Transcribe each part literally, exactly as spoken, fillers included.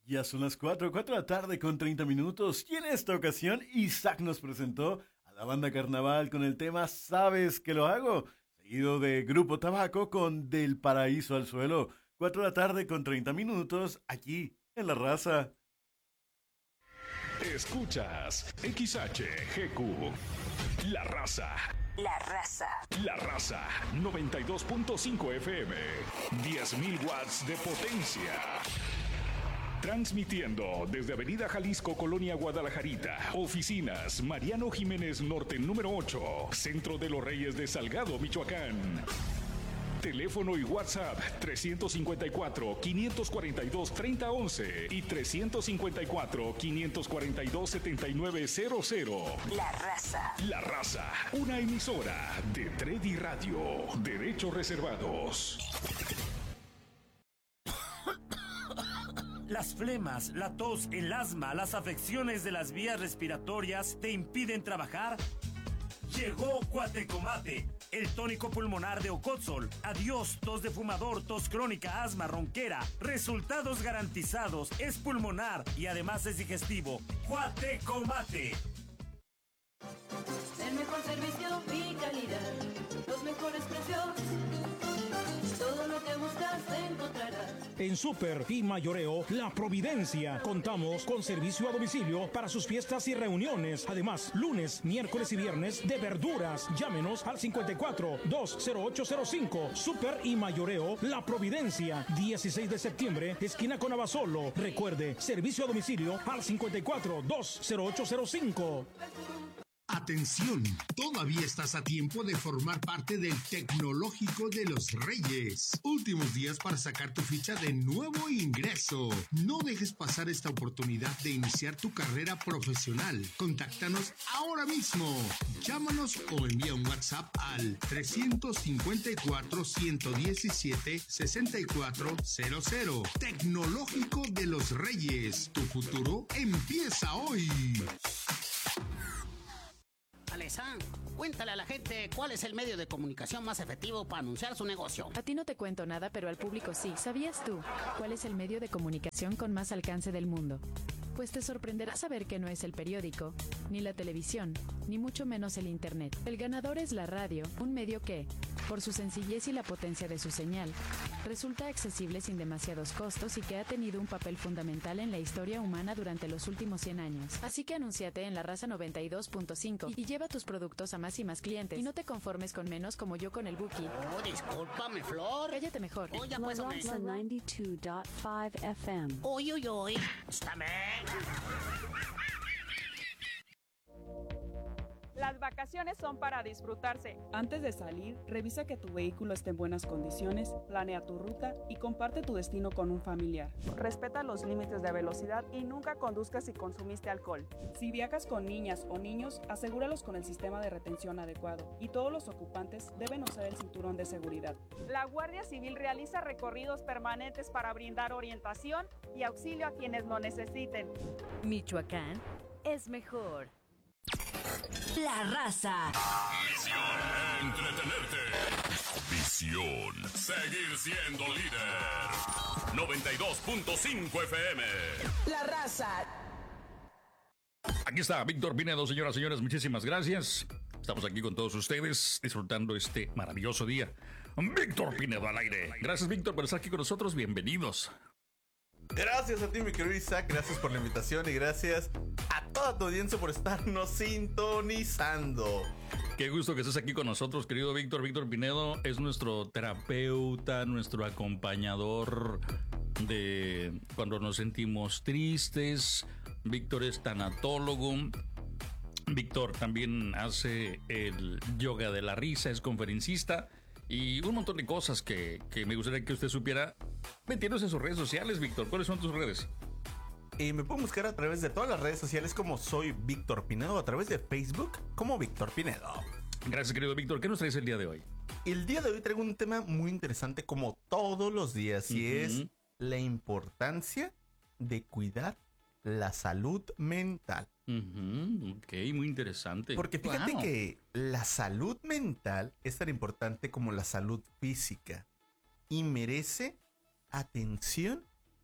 Ya son las cuatro, cuatro de la tarde con treinta minutos y en esta ocasión Isaac nos presentó a la banda Carnaval con el tema Sabes que lo hago, seguido de Grupo Tabaco con Del Paraíso al Suelo. Cuatro de la tarde con treinta minutos aquí en La Raza. Escuchas X H G Q, La Raza. La Raza. La Raza, noventa y dos punto cinco F M, diez mil watts de potencia. Transmitiendo desde Avenida Jalisco, Colonia Guadalajarita. Oficinas Mariano Jiménez Norte, número ocho. Centro de los Reyes de Salgado, Michoacán. Teléfono y WhatsApp trescientos cincuenta y cuatro, quinientos cuarenta y dos, treinta once y trescientos cincuenta y cuatro, quinientos cuarenta y dos, setenta y nueve cero cero. La Raza. La Raza, una emisora de Tredi Radio. Derechos reservados. Las flemas, la tos, el asma, las afecciones de las vías respiratorias te impiden trabajar. Llegó Cuatecomate, el tónico pulmonar de Ocotzol. Adiós, tos de fumador, tos crónica, asma, ronquera. Resultados garantizados. Es pulmonar y además es digestivo. Cuatecomate. El mejor servicio y calidad. Los mejores precios. Todo lo que buscas encontrarás. En Super y Mayoreo La Providencia contamos con servicio a domicilio para sus fiestas y reuniones. Además, lunes, miércoles y viernes de verduras. Llámenos al cincuenta y cuatro, dos cero ocho cero cinco. Super y Mayoreo La Providencia, dieciséis de septiembre, esquina con Abasolo. Recuerde, servicio a domicilio al cincuenta y cuatro, dos cero ocho cero cinco. Atención, todavía estás a tiempo de formar parte del Tecnológico de los Reyes. Últimos días para sacar tu ficha de nuevo ingreso. No dejes pasar esta oportunidad de iniciar tu carrera profesional. Contáctanos ahora mismo. Llámanos o envía un WhatsApp al trescientos cincuenta y cuatro, ciento diecisiete, sesenta y cuatro cero cero. Tecnológico de los Reyes. Tu futuro empieza hoy. Alessandra, cuéntale a la gente cuál es el medio de comunicación más efectivo para anunciar su negocio. A ti no te cuento nada, pero al público sí. ¿Sabías tú cuál es el medio de comunicación con más alcance del mundo? Pues te sorprenderá saber que no es el periódico, ni la televisión, ni mucho menos el internet. El ganador es la radio, un medio que, por su sencillez y la potencia de su señal, resulta accesible sin demasiados costos y que ha tenido un papel fundamental en la historia humana durante los últimos cien años. Así que anúnciate en La Raza noventa y dos punto cinco y lleva tus productos a más y más clientes. Y no te conformes con menos como yo con el Buki. Oh, discúlpame, Flor. Cállate mejor. Oh, ya pues, La Raza noventa y dos punto cinco F M. Uy, uy, uy. Estáme. Las vacaciones son para disfrutarse. Antes de salir, revisa que tu vehículo esté en buenas condiciones, planea tu ruta y comparte tu destino con un familiar. Respeta los límites de velocidad y nunca conduzcas si consumiste alcohol. Si viajas con niñas o niños, asegúralos con el sistema de retención adecuado y todos los ocupantes deben usar el cinturón de seguridad. La Guardia Civil realiza recorridos permanentes para brindar orientación y auxilio a quienes lo necesiten. Michoacán es mejor. La Raza. Misión: entretenerte. Visión: seguir siendo líder. noventa y dos punto cinco F M. La Raza. Aquí está Víctor Pinedo, señoras y señores, muchísimas gracias. Estamos aquí con todos ustedes disfrutando este maravilloso día. Víctor Pinedo al aire. Gracias, Víctor, por estar aquí con nosotros. Bienvenidos. Gracias a ti, mi querido Isaac, gracias por la invitación y gracias a toda tu audiencia por estarnos sintonizando. Qué gusto que estés aquí con nosotros, querido Víctor. Víctor Pinedo es nuestro terapeuta, nuestro acompañador de cuando nos sentimos tristes. Víctor es tanatólogo. Víctor también hace el yoga de la risa, es conferencista y un montón de cosas que, que me gustaría que usted supiera. Metiéndose en sus redes sociales, Víctor. ¿Cuáles son tus redes? Y me pueden buscar a través de todas las redes sociales como soy Víctor Pinedo, a través de Facebook como Víctor Pinedo. Gracias, querido Víctor. ¿Qué nos traes el día de hoy? El día de hoy traigo un tema muy interesante como todos los días y uh-huh. es la importancia de cuidar la salud mental. Uh-huh. Ok, muy interesante. Porque fíjate wow. que la salud mental es tan importante como la salud física y merece atención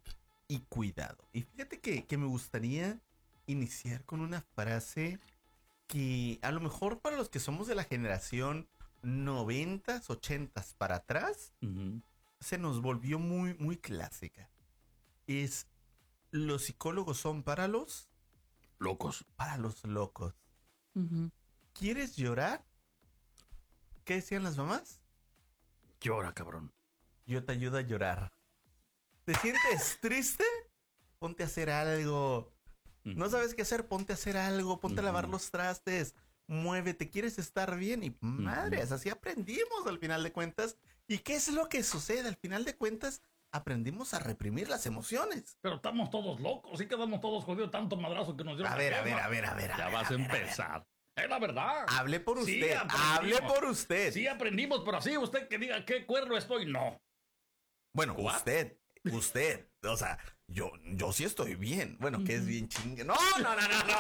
y cuidado. Y fíjate que, que me gustaría iniciar con una frase que a lo mejor para los que somos de la generación noventas, ochentas para atrás, uh-huh. se nos volvió muy, muy clásica. Es, los psicólogos son para los... locos. Para los locos. Uh-huh. ¿Quieres llorar? ¿Qué decían las mamás? Llora, cabrón. Yo te ayudo a llorar. ¿Te sientes triste? Ponte a hacer algo. Uh-huh. ¿No sabes qué hacer? Ponte a hacer algo. Ponte uh-huh. a lavar los trastes. Muévete. ¿Quieres estar bien? Y madres, uh-huh. así aprendimos al final de cuentas. ¿Y qué es lo que sucede? Al final de cuentas, aprendimos a reprimir las emociones. Pero estamos todos locos. Sí quedamos todos jodidos. Tanto madrazo que nos dieron. A ver, a ver, a ver, a ver. Ya a vas ver, a empezar. Es la verdad. Hable por usted. Sí, hable por usted. Sí aprendimos, pero así usted que diga qué cuerno estoy, no. Bueno, ¿What? usted, usted, o sea, yo, yo sí estoy bien. Bueno, que es bien chingue. No, no, no, no, no.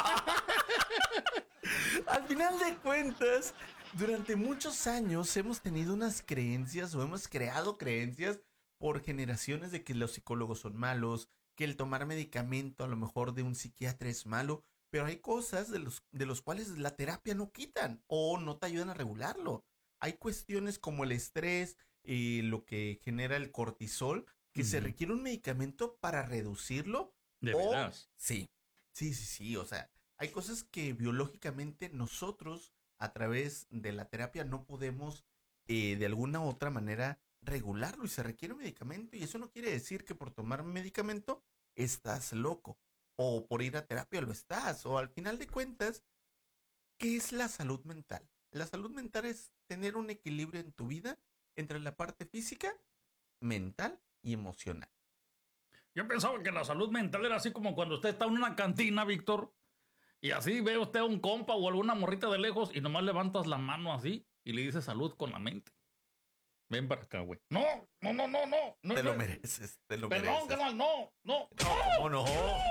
Al final de cuentas, durante muchos años hemos tenido unas creencias o hemos creado creencias por generaciones de que los psicólogos son malos, que el tomar medicamento a lo mejor de un psiquiatra es malo. Pero hay cosas de los, de los cuales la terapia no quitan o no te ayudan a regularlo. Hay cuestiones como el estrés y lo que genera el cortisol, que uh-huh. se requiere un medicamento para reducirlo. ¿De o, verdad? Sí, sí, sí, sí. O sea, hay cosas que biológicamente nosotros a través de la terapia no podemos eh, de alguna u otra manera regularlo y se requiere un medicamento. Y eso no quiere decir que por tomar un medicamento estás loco. O por ir a terapia lo estás. O al final de cuentas, ¿qué es la salud mental? La salud mental es tener un equilibrio en tu vida entre la parte física, mental y emocional. Yo pensaba que la salud mental era así como cuando usted está en una cantina, Víctor, y así ve usted a un compa o alguna morrita de lejos y nomás levantas la mano así y le dices salud con la mente. Ven para acá, güey. No, no, no, no, no. no te no. lo mereces, te lo Perdón, mereces. Canal, no, no. No, no, no.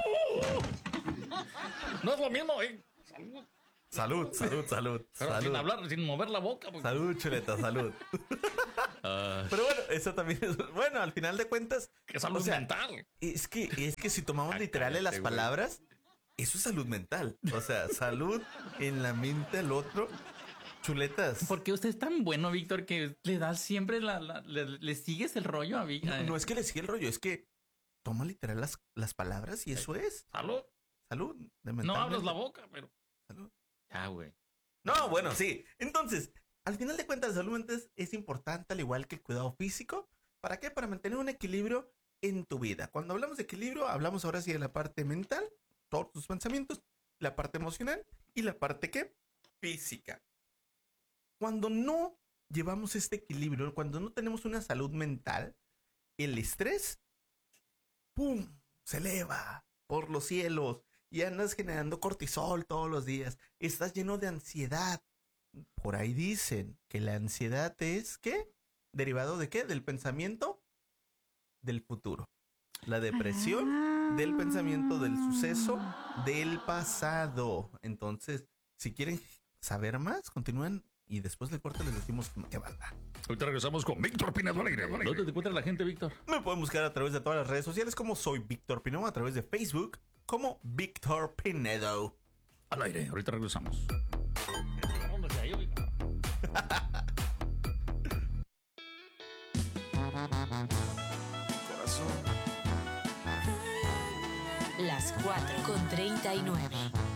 No es lo mismo, eh. Salud. Salud, salud, salud. Pero salud. sin hablar, sin mover la boca. Porque... Salud, chuleta, salud. Uh, Pero bueno, eso también es... Bueno, al final de cuentas... ¿Qué salud o sea, mental? Es que, es que si tomamos literales las palabras, eso es salud mental. O sea, salud en la mente al otro... Chuletas. Porque usted es tan bueno, Víctor, que le das siempre la, la le, le sigues el rollo a Víctor. No, no es que le sigue el rollo, es que toma literal las, las palabras y eso es. Salud. Salud. No abras la boca, pero. Salud. Ya, güey. No, bueno, sí. Entonces, al final de cuentas, la salud mental es, es importante, al igual que el cuidado físico. ¿Para qué? Para mantener un equilibrio en tu vida. Cuando hablamos de equilibrio, hablamos ahora sí de la parte mental, todos tus pensamientos, la parte emocional y la parte, ¿qué? Física. Cuando no llevamos este equilibrio, cuando no tenemos una salud mental, el estrés, ¡pum!, se eleva por los cielos y andas generando cortisol todos los días. Estás lleno de ansiedad. Por ahí dicen que la ansiedad es, ¿qué? ¿Derivado de qué? Del pensamiento del futuro. La depresión del pensamiento del suceso del pasado. Entonces, si quieren saber más, continúen. Y después del corte les decimos qué va. Ahorita regresamos con Víctor Pinedo al aire. ¿Dónde te encuentra la gente, Víctor? Me pueden buscar a través de todas las redes sociales como soy Víctor Pinedo, a través de Facebook como Víctor Pinedo. Al aire, ahorita regresamos. Las cuatro con treinta y nueve.